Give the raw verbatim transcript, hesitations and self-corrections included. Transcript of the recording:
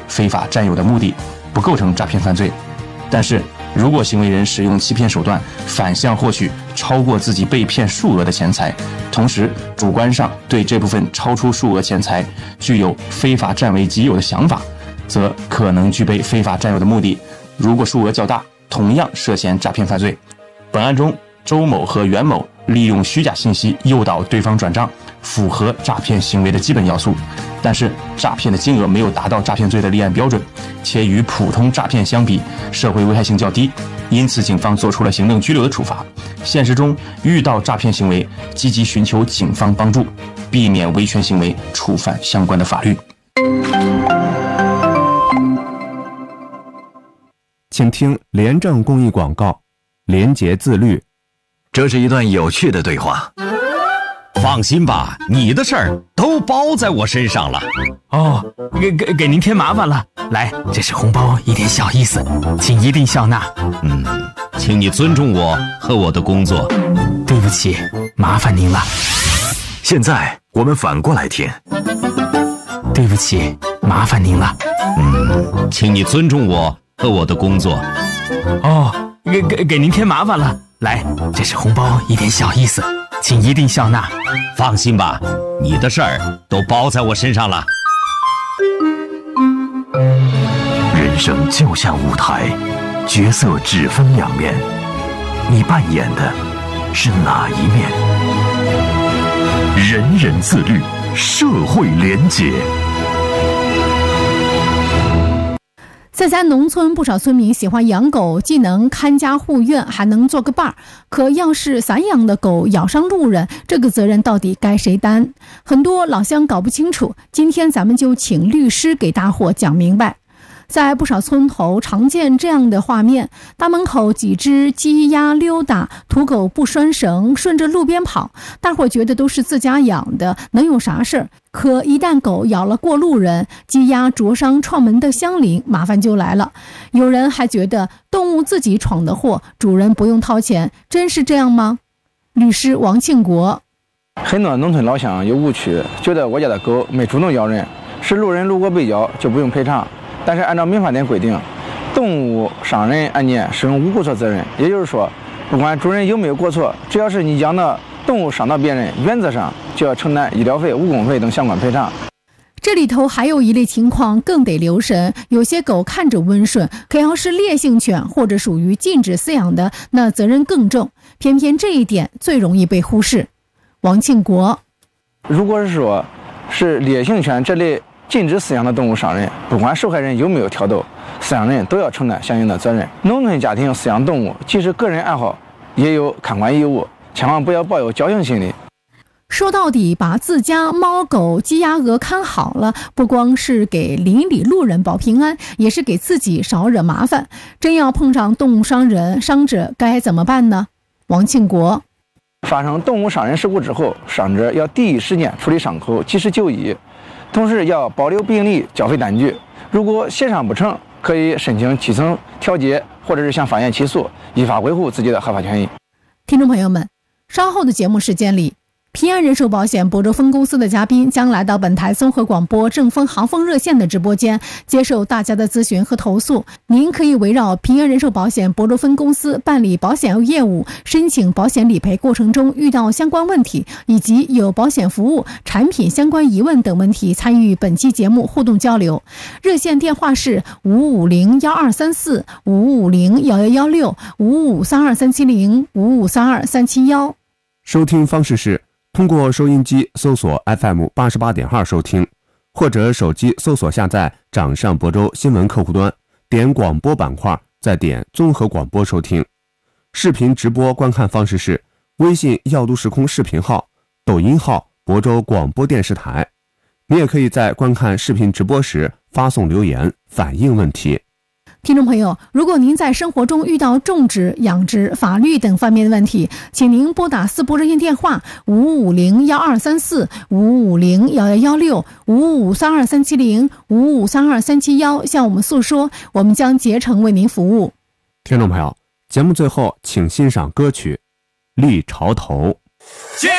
非法占有的目的，不构成诈骗犯罪。但是如果行为人使用欺骗手段反向获取超过自己被骗数额的钱财，同时主观上对这部分超出数额钱财具有非法占为己有的想法，则可能具备非法占有的目的，如果数额较大，同样涉嫌诈骗犯罪。本案中，周某和袁某利用虚假信息诱导对方转账，符合诈骗行为的基本要素，但是诈骗的金额没有达到诈骗罪的立案标准，且与普通诈骗相比，社会危害性较低，因此警方作出了行政拘留的处罚。现实中遇到诈骗行为，积极寻求警方帮助，避免维权行为触犯相关的法律。 请听廉政公益广告，廉洁自律。 这是一段有趣的对话。 放心吧，你的事儿都包在我身上了。 哦，给给给您添麻烦了。来，这是红包，一点小意思，请一定笑纳。 嗯，请你尊重我和我的工作。 对不起，麻烦您了。 现在我们反过来听。 对不起，麻烦您了。 嗯，请你尊重我和我的工作。 哦，给给给您添麻烦了。来，这是红包，一点小意思，请一定笑纳。 放心吧，你的事儿都包在我身上了。 人生就像舞台，角色只分两面，你扮演的是哪一面？人人自律，社会廉洁。 在咱农村，不少村民喜欢养狗，既能看家护院，还能做个伴儿。可要是散养的狗咬伤路人，这个责任到底该谁担？很多老乡搞不清楚。今天咱们就请律师给大伙讲明白。在不少村头常见这样的画面，大门口几只鸡鸭溜达，土狗不拴绳，顺着路边跑，大伙觉得都是自家养的，能有啥事儿？可一旦狗咬了过路人，鸡鸭灼伤串门的相邻，麻烦就来了。有人还觉得动物自己闯的祸，主人不用掏钱，真是这样吗？律师王庆国。 很多农村老乡有误区，觉得我家的狗没主动咬人，是路人如果被咬就不用赔偿。但是按照民法典规定，动物伤人案件适用无过错责任，也就是说，不管主人有没有过错，只要是你养的动物伤到别人，原则上就要承担医疗费、误工费等相关赔偿。 这里头还有一类情况更得留神，有些狗看着温顺，可要是烈性犬或者属于禁止饲养的，那责任更重，偏偏这一点最容易被忽视。王庆国。 如果是说是烈性犬这类禁止饲养的动物伤人，不管受害人有没有挑逗，饲养人都要承担相应的责任。农村家庭饲养动物，即使个人爱好，也有看管义务，千万不要抱有侥幸心理。 说到底，把自家猫狗鸡鸭鹅看好了，不光是给邻里路人保平安，也是给自己少惹麻烦。真要碰上动物伤人，伤者该怎么办呢？王庆国。 发生动物伤人事故之后，伤者要第一时间处理伤口，及时就医，同时要保留病历、缴费单据。如果协商不成，可以申请基层调解，或者是向法院起诉，依法维护自己的合法权益。 听众朋友们，稍后的节目时间里，平安人寿保险亳州分公司的嘉宾将来到本台综合广播正风航风热线的直播间，接受大家的咨询和投诉。您可以围绕平安人寿保险亳州分公司办理保险业务、申请保险理赔过程中遇到相关问题，以及有保险服务、产品相关疑问等问题，参与本期节目互动交流。热线电话是五五零幺二三四、五五零幺幺幺六、五五三二三七零、五五三二三七幺。 收听方式是通过收音机搜索 F M 八十八点二 收听，或者手机搜索下载掌上亳州新闻客户端，点广播板块，再点综合广播收听。视频直播观看方式是微信耀都时空视频号、抖音号亳州广播电视台。你也可以在观看视频直播时发送留言反映问题。 听众朋友，如果您在生活中遇到种植、养殖、法律等方面的问题，请您拨打四部热线电话五五零幺二三四、五五零幺幺幺六、五五三二三七零、五五三二三七幺向我们诉说，我们将竭诚为您服务。 听众朋友，节目最后请欣赏歌曲《立潮头》。 接